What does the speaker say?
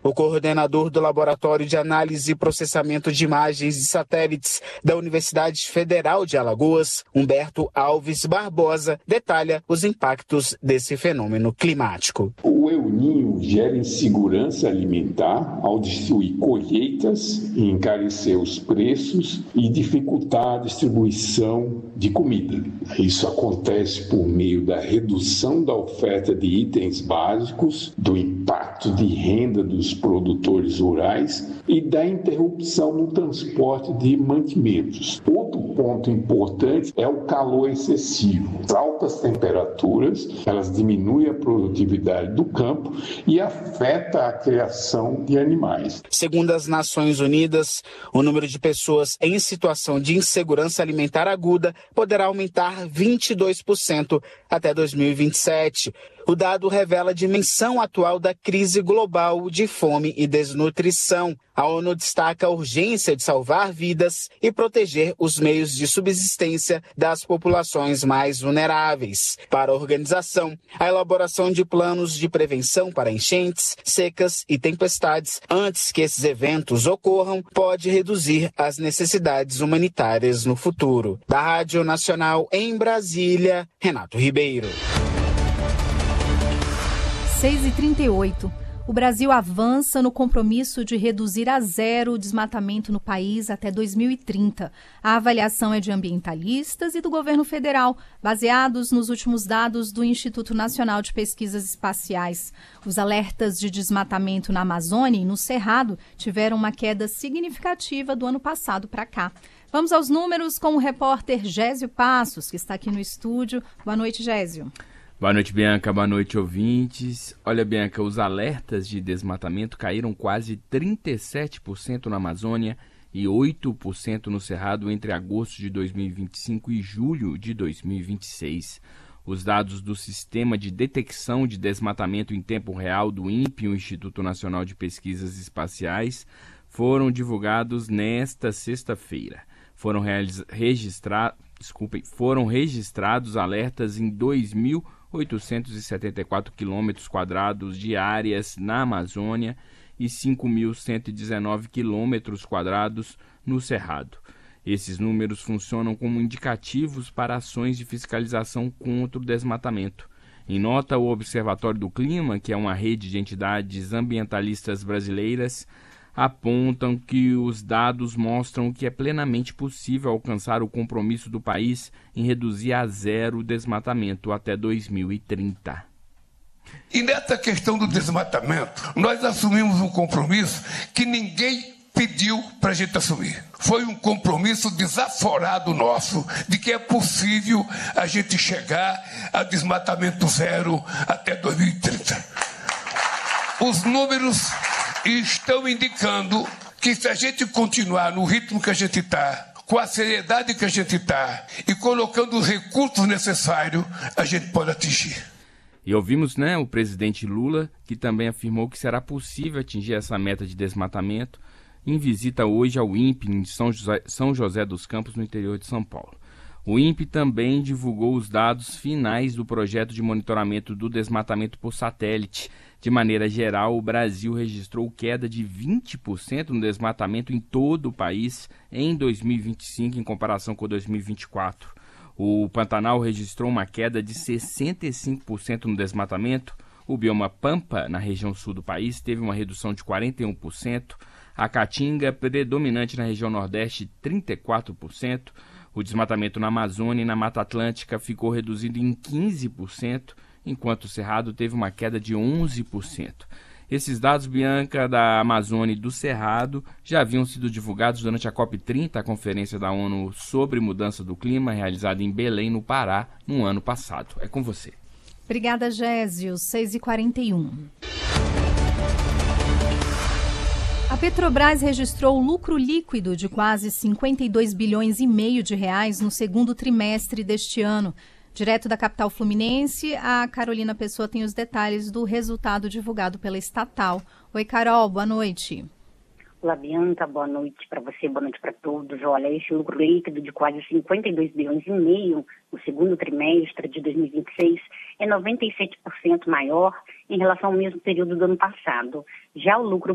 O coordenador do Laboratório de Análise e Processamento de Imagens de Satélites da Universidade Federal de Alagoas, Humberto Alves Barbosa, detalha os impactos desse fenômeno climático. O El Niño gera insegurança alimentar ao destruir colheitas, encarecer os preços e dificultar a distribuição de comida. Isso acontece por meio da redução da oferta de itens básicos, do impacto de renda dos produtores rurais e da interrupção no transporte de mantimentos. Outro ponto importante é o calor excessivo. As altas temperaturas, elas diminuem a produtividade do campo e afeta a criação de animais. Segundo as Nações Unidas, o número de pessoas em situação de insegurança alimentar aguda poderá aumentar 22% até 2027. O dado revela a dimensão atual da crise global de fome e desnutrição. A ONU destaca a urgência de salvar vidas e proteger os meios de subsistência das populações mais vulneráveis. Para a organização, a elaboração de planos de prevenção para enchentes, secas e tempestades antes que esses eventos ocorram pode reduzir as necessidades humanitárias no futuro. Da Rádio Nacional em Brasília, Renato Ribeiro. 6h38. O Brasil avança no compromisso de reduzir a zero o desmatamento no país até 2030. A avaliação é de ambientalistas e do governo federal, baseados nos últimos dados do Instituto Nacional de Pesquisas Espaciais. Os alertas de desmatamento na Amazônia e no Cerrado tiveram uma queda significativa do ano passado para cá. Vamos aos números com o repórter Gésio Passos, que está aqui no estúdio. Boa noite, Gésio. Boa noite, Bianca. Boa noite, ouvintes. Olha, Bianca, os alertas de desmatamento caíram quase 37% na Amazônia e 8% no Cerrado entre agosto de 2025 e julho de 2026. Os dados do Sistema de Detecção de Desmatamento em Tempo Real do INPE, o Instituto Nacional de Pesquisas Espaciais, foram divulgados nesta sexta-feira. Foram registrados alertas em 2.874 quilômetros quadrados de áreas na Amazônia e 5.119 quilômetros quadrados no Cerrado. Esses números funcionam como indicativos para ações de fiscalização contra o desmatamento. Em nota, o Observatório do Clima, que é uma rede de entidades ambientalistas brasileiras, apontam que os dados mostram que é plenamente possível alcançar o compromisso do país em reduzir a zero o desmatamento até 2030. E nessa questão do desmatamento, nós assumimos um compromisso que ninguém pediu para a gente assumir. Foi um compromisso desaforado nosso de que é possível a gente chegar a desmatamento zero até 2030. Os números estão indicando que se a gente continuar no ritmo que a gente está, com a seriedade que a gente está e colocando os recursos necessários, a gente pode atingir. E ouvimos, o presidente Lula, que também afirmou que será possível atingir essa meta de desmatamento em visita hoje ao INPE em São José dos Campos, no interior de São Paulo. O INPE também divulgou os dados finais do projeto de monitoramento do desmatamento por satélite. De maneira geral, o Brasil registrou queda de 20% no desmatamento em todo o país em 2025, em comparação com 2024. O Pantanal registrou uma queda de 65% no desmatamento. O bioma Pampa, na região sul do país, teve uma redução de 41%. A Caatinga, predominante na região nordeste, 34%. O desmatamento na Amazônia e na Mata Atlântica ficou reduzido em 15%, enquanto o Cerrado teve uma queda de 11%. Esses dados, Bianca, da Amazônia e do Cerrado já haviam sido divulgados durante a COP30, a Conferência da ONU sobre Mudança do Clima, realizada em Belém, no Pará, no ano passado. É com você. Obrigada, Gésio. 6h41. A Petrobras registrou lucro líquido de quase 52 bilhões e meio de reais no segundo trimestre deste ano. Direto da capital fluminense, a Carolina Pessoa tem os detalhes do resultado divulgado pela estatal. Oi, Carol, boa noite. Olá, Bianca, boa noite para você, boa noite para todos. Olha, este lucro líquido de quase 52 bilhões e meio no segundo trimestre de 2026 é 97% maior em relação ao mesmo período do ano passado. Já o lucro